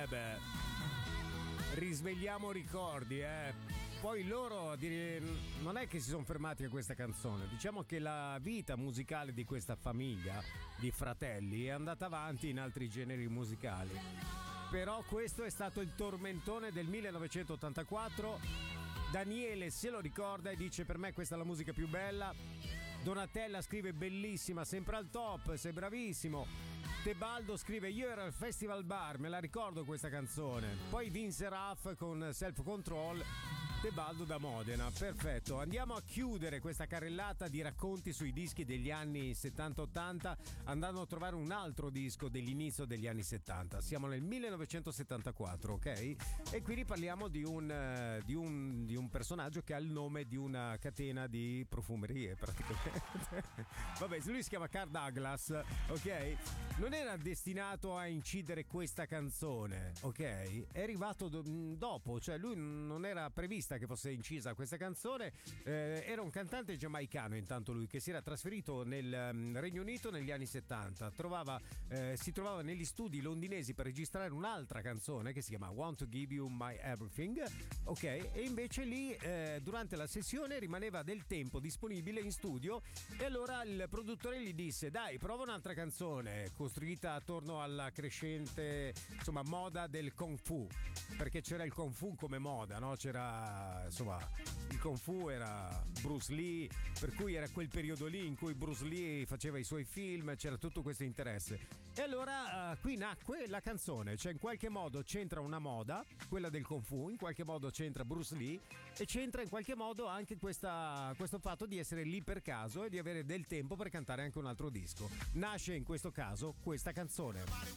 beh, risvegliamo ricordi, Poi loro non è che si sono fermati a questa canzone, diciamo che la vita musicale di questa famiglia di fratelli è andata avanti in altri generi musicali. Però questo è stato il tormentone del 1984. Daniele se lo ricorda e dice: per me questa è la musica più bella. Donatella scrive: bellissima, sempre al top, sei bravissimo. Tebaldo scrive: io ero al Festival Bar, me la ricordo questa canzone. Poi Vince Raff con Self Control. Tebaldo da Modena, perfetto. Andiamo a chiudere questa carrellata di racconti sui dischi degli anni 70-80 andando a trovare un altro disco dell'inizio degli anni 70. Siamo nel 1974, ok? E qui parliamo di un personaggio che ha il nome di una catena di profumerie praticamente. Vabbè, lui si chiama Carl Douglas, ok? Non era destinato a incidere questa canzone, ok? È arrivato dopo, cioè lui non era prevista che fosse incisa questa canzone. Era un cantante giamaicano intanto lui, che si era trasferito nel Regno Unito negli anni 70. Si trovava negli studi londinesi per registrare un'altra canzone che si chiama Want to Give You My Everything, ok? E invece lì durante la sessione rimaneva del tempo disponibile in studio e allora il produttore gli disse: dai, prova un'altra canzone costruita attorno alla crescente, insomma, moda del Kung Fu, perché c'era il Kung Fu come moda, no? C'era, insomma, il Kung Fu era Bruce Lee, per cui era quel periodo lì in cui Bruce Lee faceva i suoi film, c'era tutto questo interesse. E allora qui nacque la canzone, cioè in qualche modo c'entra una moda, quella del Kung Fu, in qualche modo c'entra Bruce Lee e c'entra in qualche modo anche questo fatto di essere lì per caso e di avere del tempo per cantare anche un altro disco. Nasce in questo caso questa canzone.